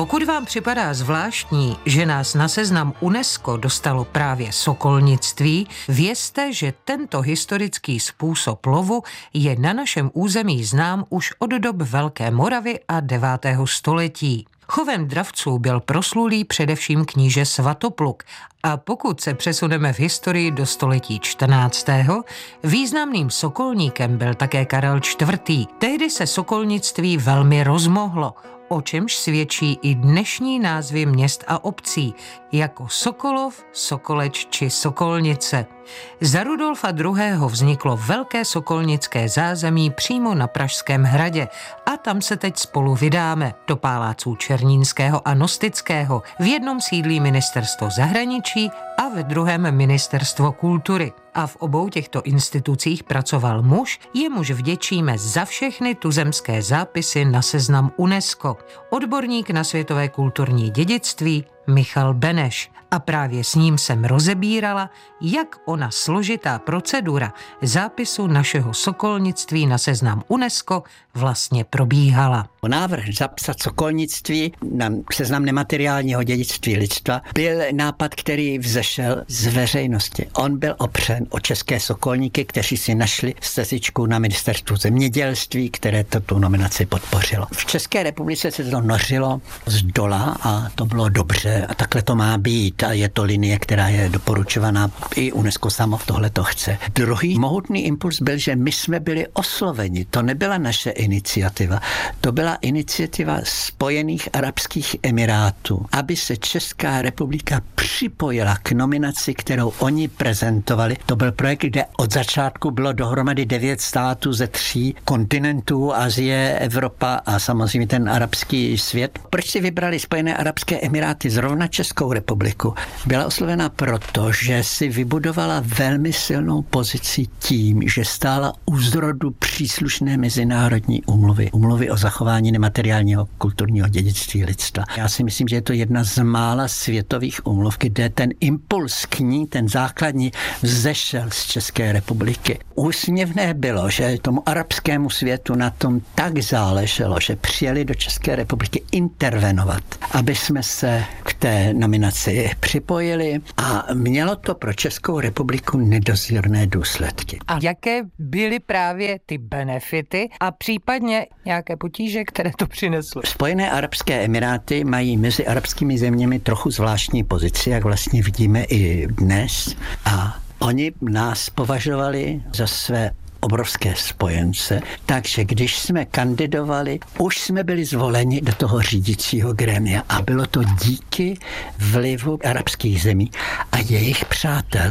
Pokud vám připadá zvláštní, že nás na seznam UNESCO dostalo právě sokolnictví, vězte, že tento historický způsob lovu je na našem území znám už od dob Velké Moravy a 9. století. Chovem dravců byl proslulý především kníže Svatopluk a pokud se přesuneme v historii do století 14., významným sokolníkem byl také Karel IV. Tehdy se sokolnictví velmi rozmohlo, o čemž svědčí i dnešní názvy měst a obcí, jako Sokolov, Sokoleč či Sokolnice. Za Rudolfa II. Vzniklo velké sokolnické zázemí přímo na Pražském hradě a tam se teď spolu vydáme do paláců Černínského a Nostického. V jednom sídlí ministerstvo zahraničí a ve druhém ministerstvo kultury. A v obou těchto institucích pracoval muž, jemuž vděčíme za všechny tuzemské zápisy na seznam UNESCO. Odborník na světové kulturní dědictví Michal Beneš. A právě s ním jsem rozebírala, jak ona složitá procedura zápisu našeho sokolnictví na seznam UNESCO vlastně probíhala. Návrh zapsat sokolnictví na seznam nemateriálního dědictví lidstva byl nápad, který vzešel z veřejnosti. On byl opřen o české sokolníky, kteří si našli stezíčku na ministerstvu zemědělství, které tu nominaci podpořilo. V České republice se to nořilo z dola a to bylo dobře a takhle to má být a je to linie, která je doporučovaná. I UNESCO samo tohle to chce. Druhý mohutný impuls byl, že my jsme byli osloveni. To nebyla naše iniciativa. To byla iniciativa Spojených arabských emirátů, aby se Česká republika připojila k nominaci, kterou oni prezentovali. To byl projekt, kde od začátku bylo dohromady 9 států ze 3 kontinentů, Asie, Evropa a samozřejmě ten arabský svět. Proč si vybrali Spojené arabské emiráty zrovna Českou republiku? Byla oslovena proto, že si vybudovala velmi silnou pozici tím, že stála u zrodu příslušné mezinárodní úmluvy o zachování nemateriálního kulturního dědictví lidstva. Já si myslím, že je to jedna z mála světových úmluv, kde ten impuls k ní, ten základní, vzešel z České republiky. Úsměvné bylo, že tomu arabskému světu na tom tak záleželo, že přijeli do České republiky intervenovat, aby jsme se k té nominaci připojili a mělo to pro Českou republiku nedozírné důsledky. A jaké byly právě ty benefity a případně nějaké potíže, které to přineslo? Spojené arabské emiráty mají mezi arabskými zeměmi trochu zvláštní pozici, jak vlastně vidíme i dnes, a oni nás považovali za své obrovské spojence, takže když jsme kandidovali, už jsme byli zvoleni do toho řídícího grémia a bylo to díky vlivu arabských zemí a jejich přátel.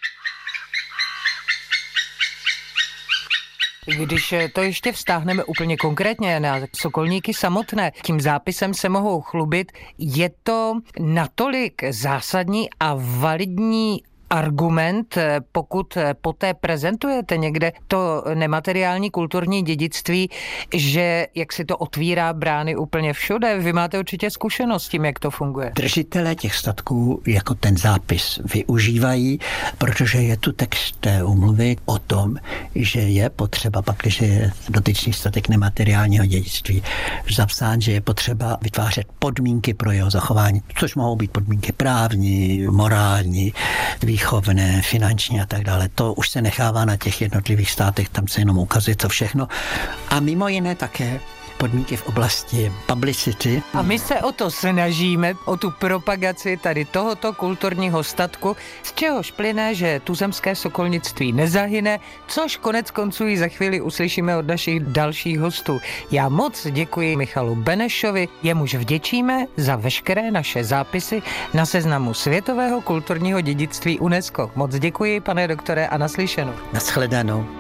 Když to ještě vztáhneme úplně konkrétně na sokolníky samotné, tím zápisem se mohou chlubit, je to natolik zásadní a validní argument, pokud poté prezentujete někde to nemateriální kulturní dědictví, že jak si to otvírá brány úplně všude. Vy máte určitě zkušenost s tím, jak to funguje. Držitelé těch statků jako ten zápis využívají, protože je tu text té úmluvy o tom, že je potřeba, pakliže je dotyčný statek nemateriálního dědictví zapsán, že je potřeba vytvářet podmínky pro jeho zachování, což mohou být podmínky právní, morální, výchovné, finanční a tak dále. To už se nechává na těch jednotlivých státech, tam se jenom ukazuje to všechno. A mimo jiné také podmínky v oblasti publicity. A my se o to snažíme, o tu propagaci tady tohoto kulturního statku, z čehož plyne, že tuzemské sokolnictví nezahyne, což konec konců i za chvíli uslyšíme od našich dalších hostů. Já moc děkuji Michalu Benešovi, jemuž vděčíme za veškeré naše zápisy na seznamu světového kulturního dědictví UNESCO. Moc děkuji, pane doktore, a naslyšenou. Nashledanou.